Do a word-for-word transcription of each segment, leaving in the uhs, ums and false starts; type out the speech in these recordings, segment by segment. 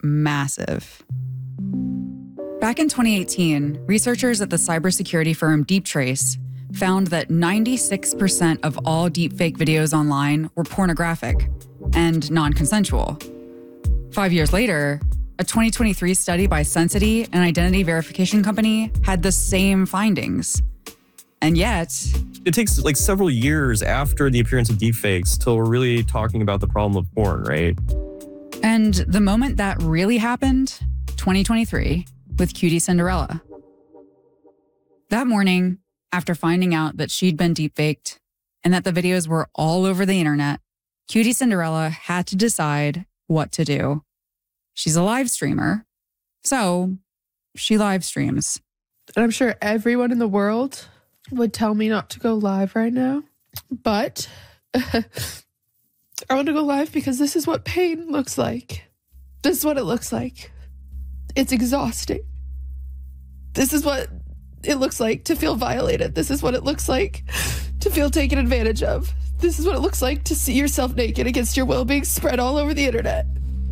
massive. Back in twenty eighteen, researchers at the cybersecurity firm DeepTrace found that ninety-six percent of all deepfake videos online were pornographic and non-consensual. Five years later, a twenty twenty-three study by Sensity, an identity verification company, had the same findings. And yet, it takes like several years after the appearance of deepfakes till we're really talking about the problem of porn, right? And the moment that really happened, twenty twenty-three, with Cutie Cinderella. That morning, after finding out that she'd been deepfaked and that the videos were all over the internet, Cutie Cinderella had to decide what to do. She's a live streamer, so she live streams. And I'm sure everyone in the world would tell me not to go live right now, but I want to go live because this is what pain looks like. This is what it looks like. It's exhausting. This is what it looks like to feel violated. This is what it looks like to feel taken advantage of. This is what it looks like to see yourself naked against your will being spread all over the internet.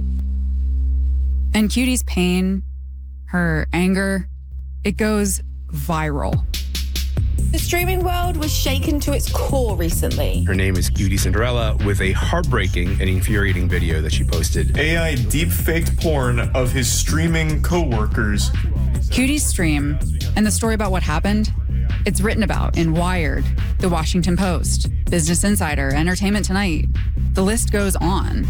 And Cutie's pain, her anger, it goes viral. The streaming world was shaken to its core recently. Her name is Cutie Cinderella, with a heartbreaking and infuriating video that she posted. A I deep-faked porn of his streaming co-workers. Cutie's stream and the story about what happened, it's written about in Wired, The Washington Post, Business Insider, Entertainment Tonight. The list goes on.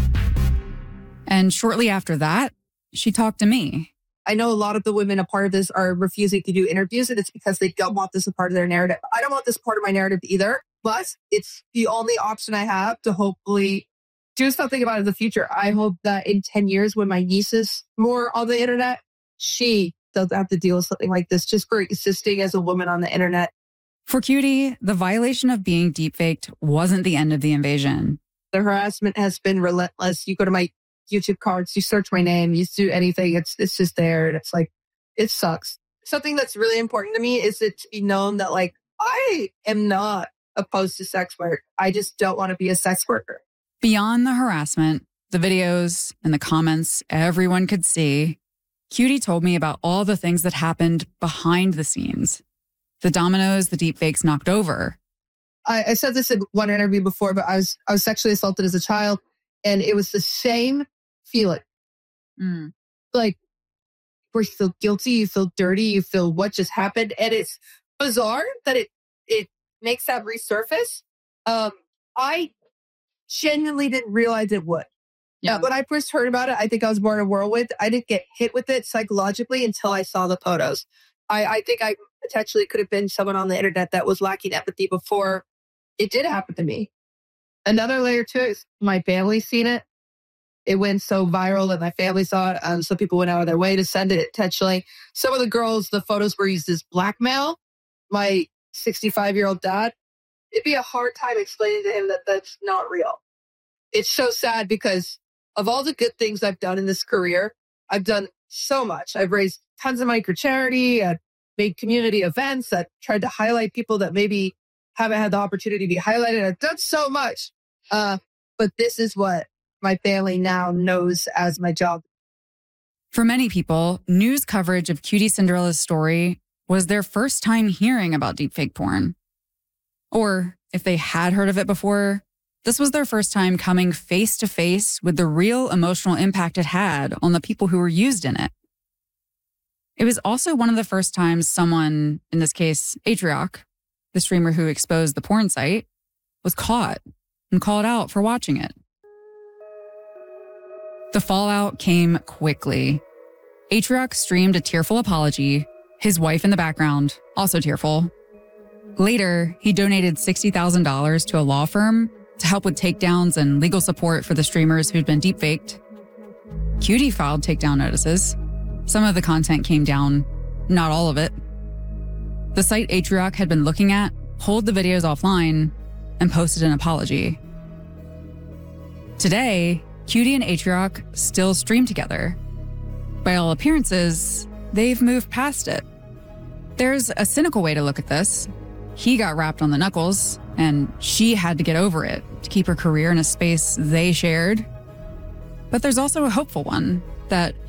And shortly after that, she talked to me. I know a lot of the women a part of this are refusing to do interviews, and it's because they don't want this a part of their narrative. I don't want this part of my narrative either, but it's the only option I have to hopefully do something about it in the future. I hope that in ten years, when my niece is more on the internet, she doesn't have to deal with something like this just for existing as a woman on the internet. For Cutie, the violation of being deepfaked wasn't the end of the invasion. The harassment has been relentless. You go to my YouTube cards, you search my name, you do anything, it's it's just there. And it's like, it sucks. Something that's really important to me is it to be known that, like, I am not opposed to sex work. I just don't want to be a sex worker. Beyond the harassment, the videos and the comments everyone could see, Cutie told me about all the things that happened behind the scenes. The dominoes the deepfakes knocked over. I, I said this in one interview before, but I was I was sexually assaulted as a child, and it was the same feeling. Mm. Like, where you feel guilty, you feel dirty, you feel what just happened. And it's bizarre that it it makes that resurface. Um, I genuinely didn't realize it would. Yeah. Uh, when I first heard about it, I think I was born in a whirlwind. I didn't get hit with it psychologically until I saw the photos. I, I think I potentially could have been someone on the internet that was lacking empathy before it did happen to me. Another layer to it is my family seen it. It went so viral and my family saw it. Um, some people went out of their way to send it intentionally. Some of the girls, the photos were used as blackmail. My sixty-five-year-old dad, it'd be a hard time explaining to him that that's not real. It's so sad because of all the good things I've done in this career, I've done so much. I've raised tons of money for charity. I've made community events. I've tried to highlight people that maybe haven't had the opportunity to be highlighted. I've done so much. Uh, but this is what my family now knows as my job. For many people, news coverage of Cutie Cinderella's story was their first time hearing about deepfake porn. Or if they had heard of it before, this was their first time coming face to face with the real emotional impact it had on the people who were used in it. It was also one of the first times someone, in this case, Atrioc, the streamer who exposed the porn site, was caught and called out for watching it. The fallout came quickly. Atrioc streamed a tearful apology, his wife in the background, also tearful. Later, he donated sixty thousand dollars to a law firm to help with takedowns and legal support for the streamers who'd been deepfaked. Cutie filed takedown notices. Some of the content came down, not all of it. The site Atrioc had been looking at pulled the videos offline and posted an apology. Today, Cutie and Atrioc still stream together. By all appearances, they've moved past it. There's a cynical way to look at this. He got wrapped on the knuckles, and she had to get over it to keep her career in a space they shared. But there's also a hopeful one, that